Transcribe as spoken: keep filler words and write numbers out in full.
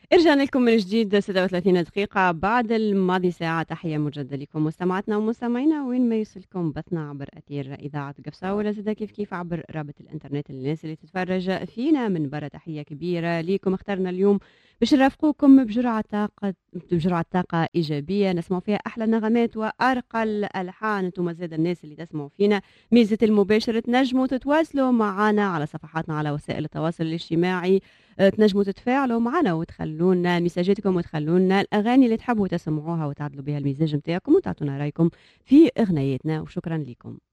رجعنا لكم من جديد ستة وثلاثين دقيقة بعد الماضي ساعة. تحية مجددة لكم مستمعاتنا ومستمعينا وين ما يوصلكم بثنا عبر أثير إذاعة قفصة، ولا زاد كيف كيف عبر رابط الإنترنت للناس اللي تتفرج فينا من برا. تحية كبيرة ليكم. اخترنا اليوم باش نرافقوكم بجرعة طاقة بجرعة طاقة إيجابية نسمعوا فيها أحلى نغمات وأرقى الألحان. انتم زاد الناس اللي تسمعوا فينا ميزة المباشر تنجموا تتواصلوا معنا على صفحاتنا على وسائل التواصل الاجتماعي. آه، تنجموا تتفاعلوا معنا وتخلونا ميساجاتكم وتخلونا الأغاني اللي تحبوا تسمعوها وتعدلوا بها المزاج نتاعكم وتعطونا رأيكم في أغنياتنا، وشكرا لكم.